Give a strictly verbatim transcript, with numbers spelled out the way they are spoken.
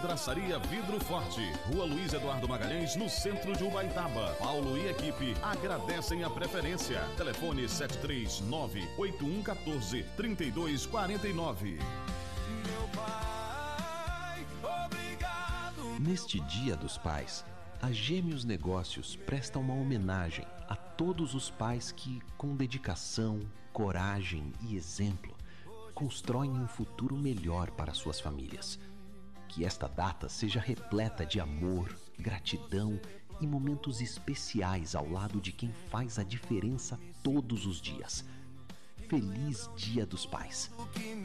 Vidraçaria Vidro Forte, Rua Luiz Eduardo Magalhães, no centro de Ubaitaba. Paulo e equipe agradecem a preferência. Telefone sete três nove, oito um um quatro, três dois quatro nove. Meu pai, obrigado. Neste Dia dos Pais, a Gêmeos Negócios presta uma homenagem a todos os pais que, com dedicação, coragem e exemplo, constroem um futuro melhor para suas famílias. Que esta data seja repleta de amor, gratidão e momentos especiais ao lado de quem faz a diferença todos os dias. Feliz Dia dos Pais!